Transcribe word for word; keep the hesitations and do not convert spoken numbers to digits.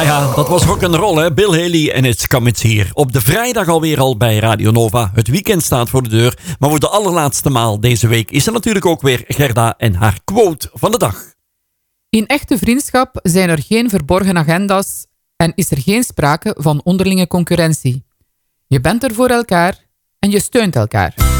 ja, dat was rock'n'roll, hè? Bill Haley en It's Coming Here. Op de vrijdag alweer al bij Radio Nova. Het weekend staat voor de deur. Maar voor de allerlaatste maal deze week is er natuurlijk ook weer Gerda en haar quote van de dag. In echte vriendschap zijn er geen verborgen agenda's en is er geen sprake van onderlinge concurrentie. Je bent er voor elkaar en je steunt elkaar.